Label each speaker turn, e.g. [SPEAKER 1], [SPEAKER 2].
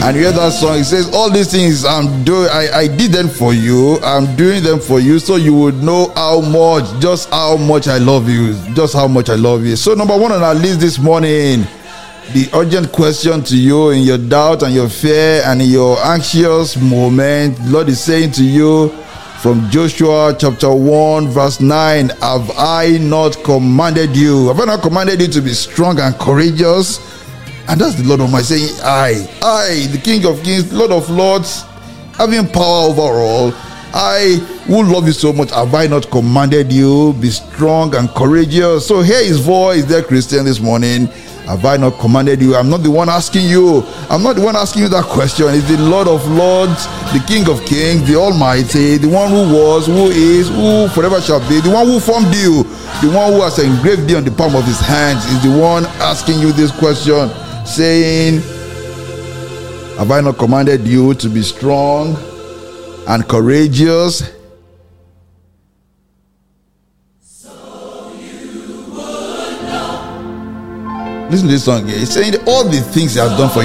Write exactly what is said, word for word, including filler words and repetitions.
[SPEAKER 1] And you hear that song, it says, all these things I'm doing, I, I did them for you, I'm doing them for you, so you would know how much, just how much I love you, just how much I love you. So number one on our list this morning, the urgent question to you in your doubt and your fear and in your anxious moment, the Lord is saying to you from Joshua chapter one verse nine, have I not commanded you? Have I not commanded you to be strong and courageous? And that's the Lord of my saying, I, I, the King of Kings, Lord of Lords, having power over all, I who love you so much, have I not commanded you, be strong and courageous? So hear his voice, dear Christian, this morning. Have I not commanded you? I'm not the one asking you. I'm not the one asking you that question. It's the Lord of Lords, the King of Kings, the Almighty, the one who was, who is, who forever shall be, the one who formed you, the one who has engraved you on the palm of his hands, is the one asking you this question, saying, have I not commanded you to be strong and courageous? Listen to this song here. It's saying all the things he has done for you.